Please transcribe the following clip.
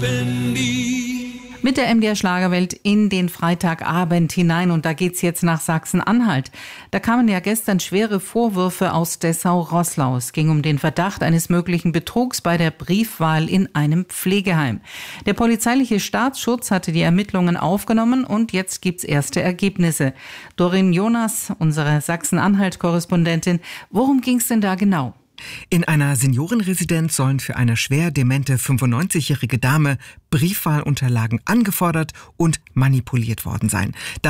Mit der MDR Schlagerwelt in den Freitagabend hinein, und da geht's jetzt nach Sachsen-Anhalt. Da kamen ja gestern schwere Vorwürfe aus Dessau-Roßlau. Es ging um den Verdacht eines möglichen Betrugs bei der Briefwahl in einem Pflegeheim. Der polizeiliche Staatsschutz hatte die Ermittlungen aufgenommen und jetzt gibt's erste Ergebnisse. Doreen Jonas, unsere Sachsen-Anhalt-Korrespondentin, worum ging's denn da genau? In einer Seniorenresidenz sollen für eine schwer demente 95-jährige Dame Briefwahlunterlagen angefordert und manipuliert worden sein.